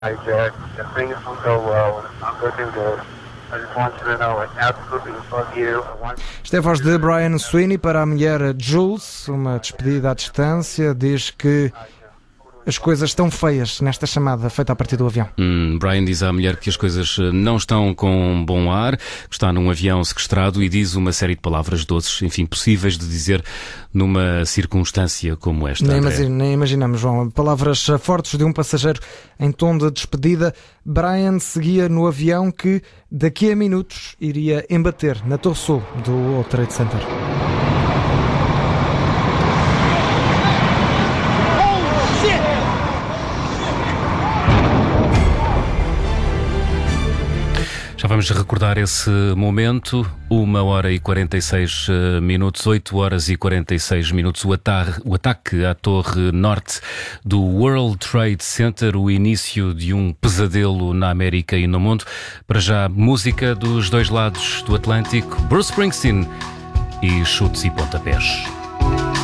Hi, Jack. If things don't go well, and it's not looking good, I just want you to know I absolutely love you. Esta é a voz de Brian Sweeney para a mulher Jules, uma despedida à distância. Diz que as coisas estão feias nesta chamada feita a partir do avião. Brian diz à mulher que as coisas não estão com bom ar, que está num avião sequestrado e diz uma série de palavras doces, enfim, possíveis de dizer numa circunstância como esta. Nem imaginamos, João. Palavras fortes de um passageiro em tom de despedida. Brian seguia no avião que daqui a minutos iria embater na Torre Sul do World Trade Center. Já vamos recordar esse momento, 1h46, 8h46, o ataque à Torre Norte do World Trade Center, o início de um pesadelo na América e no mundo. Para já, música dos dois lados do Atlântico, Bruce Springsteen e chutes e pontapés.